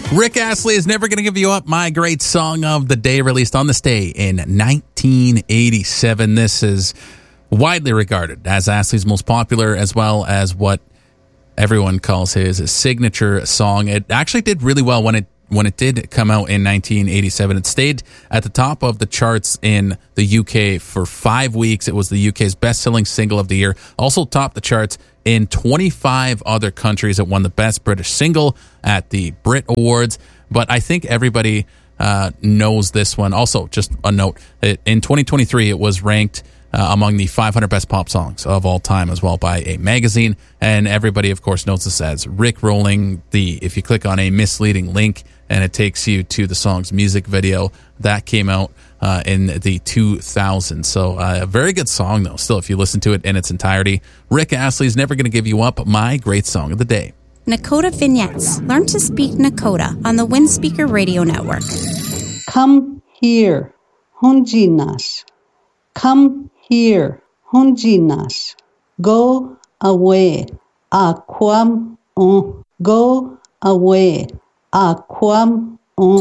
Rick Astley is Never Gonna Give You Up, my great song of the day, released on this day in 1987. This is widely regarded as Astley's most popular, as well as what everyone calls his signature song. It actually did really well when it did come out in 1987. It stayed at the top of the charts in the UK for 5 weeks. It was the UK's best-selling single of the year. Also topped the charts in 25 other countries. It won the Best British Single at the Brit Awards. But I think everybody knows this one. Also, just a note, in 2023, it was ranked among the 500 best pop songs of all time as well by a magazine. And everybody, of course, knows this as Rick Rolling. If you click on a misleading link and it takes you to the song's music video, that came out in the 2000s. So a very good song, though, still, if you listen to it in its entirety. Rick Astley's Never Gonna Give You Up, my great song of the day. Nakota Vignettes. Learn to speak Nakota on the Windspeaker Radio Network. Come here, Honjinas. Come here, Honjinas. Go away, Aquam. Go away, Aquam.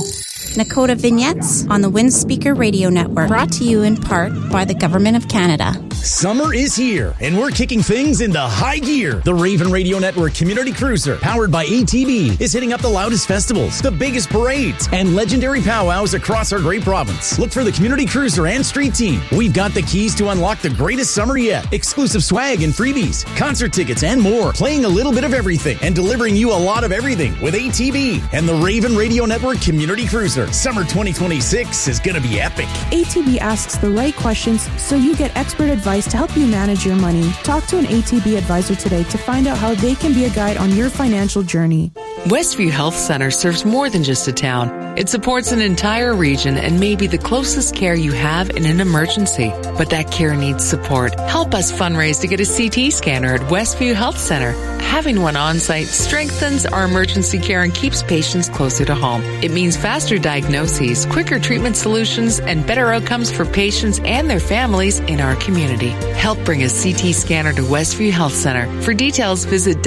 Nakota Vignettes on the Windspeaker Radio Network. Brought to you in part by the Government of Canada. Summer is here, and we're kicking things into high gear. The Raven Radio Network Community Cruiser, powered by ATB, is hitting up the loudest festivals, the biggest parades, and legendary powwows across our great province. Look for the Community Cruiser and Street Team. We've got the keys to unlock the greatest summer yet. Exclusive swag and freebies, concert tickets, and more. Playing a little bit of everything and delivering you a lot of everything with ATB and the Raven Radio Network Community Cruiser. Summer 2026 is going to be epic. ATB asks the right questions so you get expert advice to help you manage your money. Talk to an ATB advisor today to find out how they can be a guide on your financial journey. Westview Health Center serves more than just a town. It supports an entire region and may be the closest care you have in an emergency. But that care needs support. Help us fundraise to get a CT scanner at Westview Health Center. Having one on-site strengthens our emergency care and keeps patients closer to home. It means faster diagnoses, quicker treatment solutions, and better outcomes for patients and their families in our community. Help bring a CT scanner to Westview Health Center. For details, visit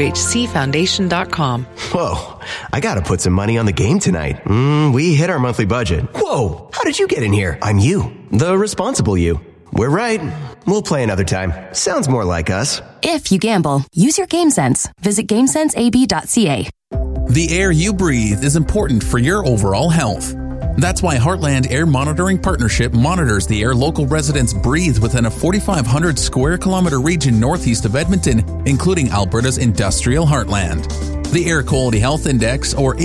WHCFoundation.com. Whoa, I gotta put some money on the game tonight. We hit our monthly budget. Whoa, how did you get in here? I'm you, the responsible you. We're right. We'll play another time. Sounds more like us. If you gamble, use your game sense. Visit GameSenseAB.ca. The air you breathe is important for your overall health. That's why Heartland Air Monitoring Partnership monitors the air local residents breathe within a 4,500 square kilometer region northeast of Edmonton, including Alberta's industrial heartland. The Air Quality Health Index, or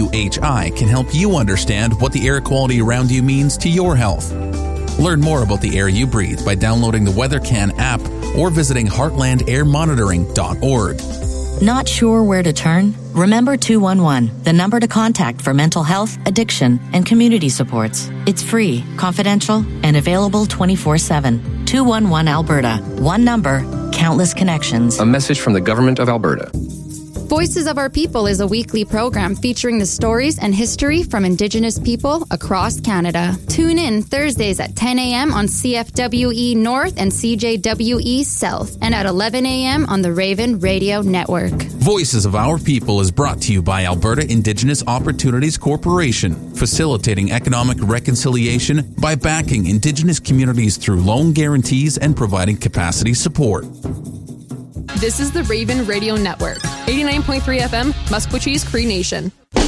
AQHI, can help you understand what the air quality around you means to your health. Learn more about the air you breathe by downloading the WeatherCan app or visiting heartlandairmonitoring.org. Not sure where to turn? Remember 211, the number to contact for mental health, addiction, and community supports. It's free, confidential, and available 24/7. 211 Alberta. One number, countless connections. A message from the Government of Alberta. Voices of Our People is a weekly program featuring the stories and history from Indigenous people across Canada. Tune in Thursdays at 10 a.m. on CFWE North and CJWE South, and at 11 a.m. on the Raven Radio Network. Voices of Our People is brought to you by Alberta Indigenous Opportunities Corporation, facilitating economic reconciliation by backing Indigenous communities through loan guarantees and providing capacity support. This is the Raven Radio Network, 89.3 FM, Musqueam, Cree Nation.